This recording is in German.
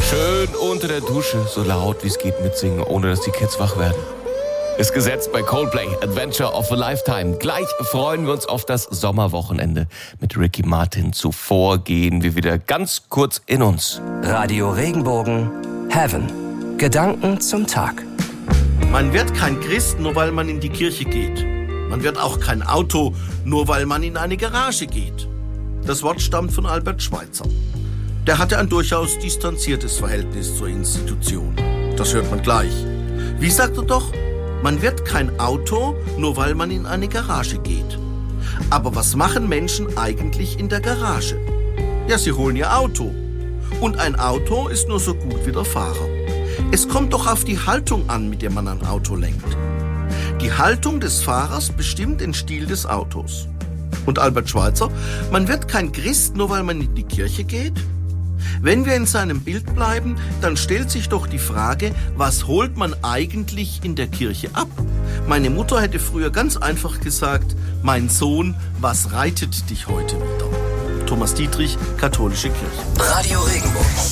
Schön unter der Dusche, so laut wie es geht mitsingen, ohne dass die Kids wach werden. Ist gesetzt bei Coldplay, Adventure of a Lifetime. Gleich freuen wir uns auf das Sommerwochenende mit Ricky Martin. Zuvor gehen wir wieder ganz kurz in uns. Radio Regenbogen, Heaven. Gedanken zum Tag. Man wird kein Christ, nur weil man in die Kirche geht. Man wird auch kein Auto, nur weil man in eine Garage geht. Das Wort stammt von Albert Schweitzer. Der hatte ein durchaus distanziertes Verhältnis zur Institution. Das hört man gleich. Wie sagt er doch? Man wird kein Auto, nur weil man in eine Garage geht. Aber was machen Menschen eigentlich in der Garage? Ja, sie holen ihr Auto. Und ein Auto ist nur so gut wie der Fahrer. Es kommt doch auf die Haltung an, mit der man ein Auto lenkt. Die Haltung des Fahrers bestimmt den Stil des Autos. Und Albert Schweitzer, man wird kein Christ, nur weil man in die Kirche geht? Wenn wir in seinem Bild bleiben, dann stellt sich doch die Frage, was holt man eigentlich in der Kirche ab? Meine Mutter hätte früher ganz einfach gesagt, mein Sohn, was reitet dich heute wieder? Thomas Dietrich, Katholische Kirche. Radio Regenbogen.